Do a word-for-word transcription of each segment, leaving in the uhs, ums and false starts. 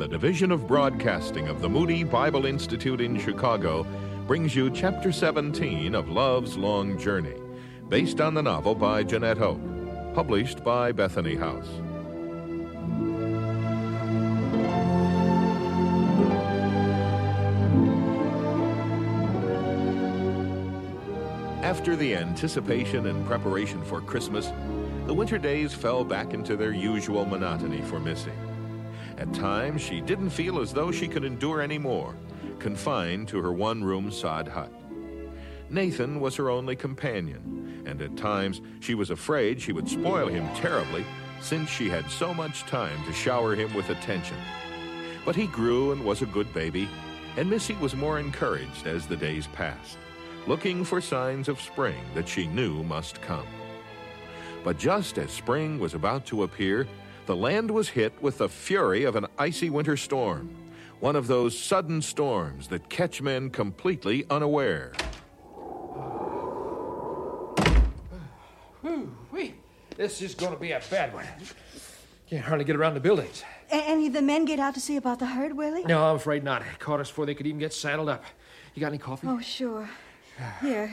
the Division of Broadcasting of the Moody Bible Institute in Chicago brings you Chapter seventeen of Love's Long Journey, based on the novel by Jeanette Hope, published by Bethany House. After the anticipation and preparation for Christmas, the winter days fell back into their usual monotony for Missy. At times, she didn't feel as though she could endure any more, confined to her one-room sod hut. Nathan was her only companion, and at times she was afraid she would spoil him terribly, since she had so much time to shower him with attention. But he grew and was a good baby, and Missy was more encouraged as the days passed, looking for signs of spring that she knew must come. But just as spring was about to appear, the land was hit with the fury of an icy winter storm, one of those sudden storms that catch men completely unaware. Whew-wee. This is going to be a bad one. Can't hardly get around the buildings. Any of the men get out to see about the herd, Willie? No, I'm afraid not. Caught us before they could even get saddled up. You got any coffee? Oh, sure. Here.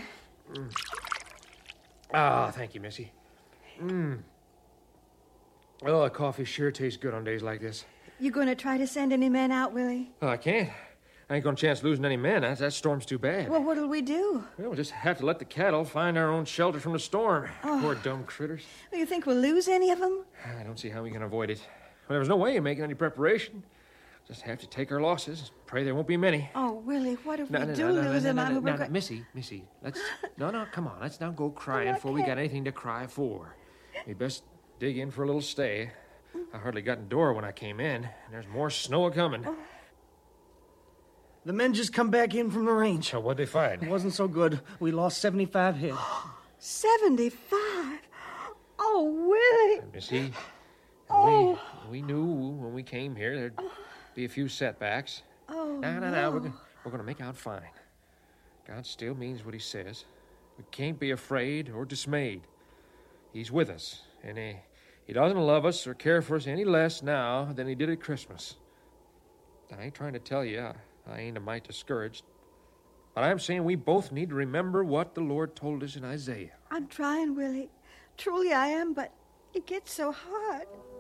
Ah, thank you, Missy. Mmm. Oh, coffee sure tastes good on days like this. You going to try to send any men out, Willie? Oh, I can't. I ain't going to chance losing any men. That, that storm's too bad. Well, what'll we do? Well, we'll just have to let the cattle find our own shelter from the storm. Oh. Poor dumb critters. Well, you think we'll lose any of them? I don't see how we can avoid it. Well, there's no way of making any preparation. Just have to take our losses. Pray there won't be many. Oh, Willie, what if no, we no, do no, no, lose no, them? no, I'm no, a no, no, Missy, Missy, let's... No, no, come on. Let's not go crying Oh, I before we got can't. anything to cry for. We best dig in for a little stay. I hardly got in the door when I came in, and there's more snow a-coming. Oh. The men just come back in from the range. So what'd they find? It wasn't so good. We lost seventy-five head. seventy-five? Oh, Willie. Missy, Oh. we, we knew when we came here there'd be a few setbacks. Oh, No, no, no. no. We're gonna, we're gonna make out fine. God still means what he says. We can't be afraid or dismayed. He's with us, and he, he doesn't love us or care for us any less now than he did at Christmas. I ain't trying to tell you I, I ain't a mite discouraged, but I'm saying we both need to remember what the Lord told us in Isaiah. I'm trying, Willie. Truly I am, but it gets so hard.